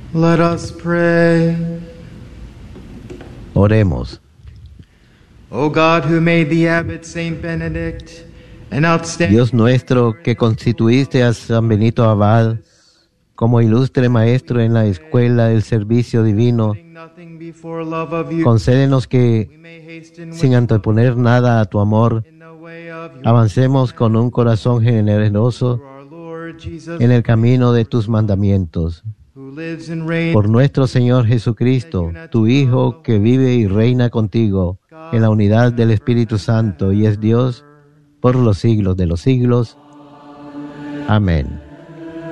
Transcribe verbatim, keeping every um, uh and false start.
Let us pray. Oremos. O God, who made the abbot Saint Benedict an outstanding... Dios nuestro, que constituiste a San Benito Abad como ilustre maestro en la escuela del servicio divino, concédenos que, sin anteponer nada a tu amor, avancemos con un corazón generoso en el camino de tus mandamientos. Por nuestro Señor Jesucristo, tu Hijo, que vive y reina contigo en la unidad del Espíritu Santo y es Dios por los siglos de los siglos. Amén.